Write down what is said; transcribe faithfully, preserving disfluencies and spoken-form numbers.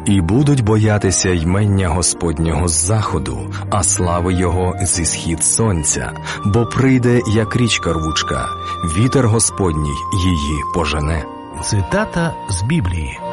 І будуть боятися ймення Господнього з заходу, а слави Його зі схід сонця, бо прийде, як річка рвучка, вітер Господній її пожене. Цитата з Біблії.